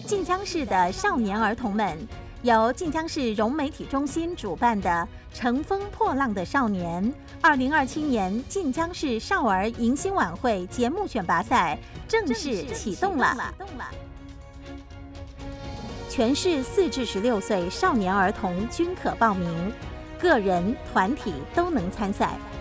晋江市的少年儿童们，由晋江市融媒体中心主办的“乘风破浪的少年”2027年晋江市少儿迎新晚会节目选拔赛正式启动了。全市4至16岁少年儿童均可报名，个人、团体都能参赛。